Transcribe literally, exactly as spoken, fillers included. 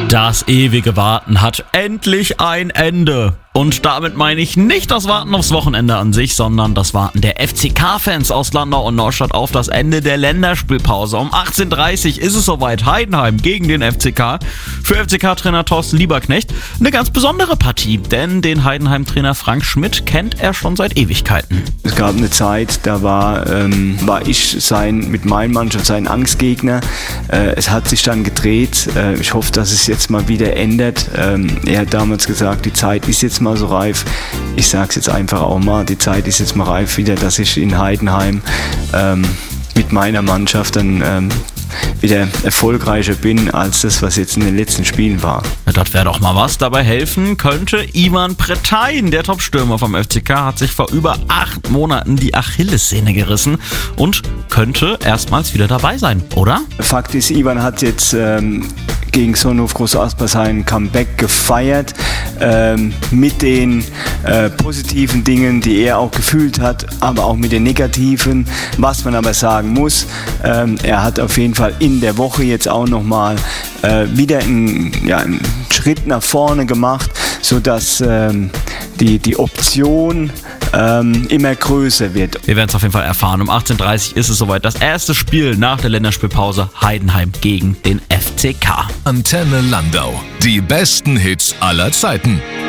Das ewige Warten hat endlich ein Ende. Und damit meine ich nicht das Warten aufs Wochenende an sich, sondern das Warten der F C K-Fans aus Landau und Neustadt auf das Ende der Länderspielpause. Um achtzehn Uhr dreißig ist es soweit. Heidenheim gegen den F C K. Für F C K-Trainer Thorsten Lieberknecht eine ganz besondere Partie, denn den Heidenheim-Trainer Frank Schmidt kennt er schon seit Ewigkeiten. Es gab eine Zeit, da war, ähm, war ich sein, mit meinem Mannschaft sein Angstgegner. Äh, es hat sich dann gedreht. Äh, ich hoffe, dass es jetzt mal wieder ändert. Ähm, er hat damals gesagt, die Zeit ist jetzt mal so reif. Ich sage es jetzt einfach auch mal, die Zeit ist jetzt mal reif wieder, dass ich in Heidenheim ähm, mit meiner Mannschaft dann ähm, wieder erfolgreicher bin, als das, was jetzt in den letzten Spielen war. Ja, das wäre doch mal was. Dabei helfen könnte Ivan Pretain. Der Topstürmer vom F C K hat sich vor über acht Monaten die Achillessehne gerissen und könnte erstmals wieder dabei sein, oder? Fakt ist, Ivan hat jetzt ähm, gegen Sonnenhof Groß Aspersheim ein Comeback gefeiert, ähm, mit den äh, positiven Dingen, die er auch gefühlt hat, aber auch mit den negativen. Was man aber sagen muss, ähm, er hat auf jeden Fall in der Woche jetzt auch nochmal äh, wieder einen, ja, einen Schritt nach vorne gemacht, sodass ähm, die, die Option ähm, immer größer wird. Wir werden es auf jeden Fall erfahren. Um achtzehn Uhr dreißig ist es soweit. Das erste Spiel nach der Länderspielpause. Heidenheim gegen den F C K. Antenne Landau. Die besten Hits aller Zeiten.